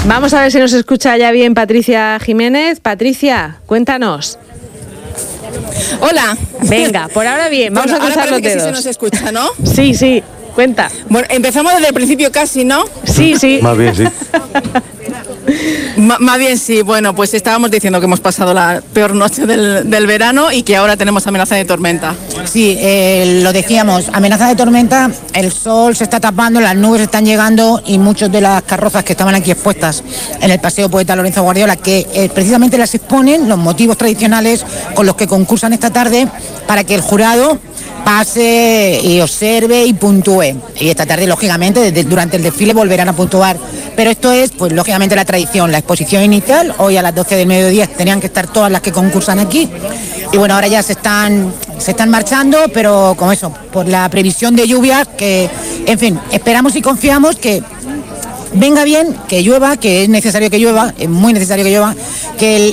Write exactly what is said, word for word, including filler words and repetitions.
Vamos a ver si nos escucha ya bien Patricia Jiménez. Patricia, cuéntanos. Hola. Venga, por ahora bien, vamos bueno, a cruzar los dedos. Que sí se nos escucha, ¿no? Sí, sí, cuenta. Bueno, empezamos desde el principio casi, ¿no? Sí, sí. Más bien, sí. M- más bien sí, bueno, pues estábamos diciendo que hemos pasado la peor noche del, del verano y que ahora tenemos amenaza de tormenta. Sí, eh, lo decíamos, amenaza de tormenta, el sol se está tapando, las nubes están llegando y muchas de las carrozas que estaban aquí expuestas en el Paseo Poeta Lorenzo Guardiola, que eh, precisamente las exponen los motivos tradicionales con los que concursan esta tarde para que el jurado pase y observe y puntúe. Y esta tarde, lógicamente, desde, durante el desfile volverán a puntuar. Pero esto es, pues, lógicamente, la tradición, la exposición inicial. Hoy a las doce del mediodía tenían que estar todas las que concursan aquí. Y bueno, ahora ya se están, se están marchando, pero como eso, por la previsión de lluvias, que, en fin, esperamos y confiamos que venga bien, que llueva, que es necesario que llueva, es muy necesario que llueva, que el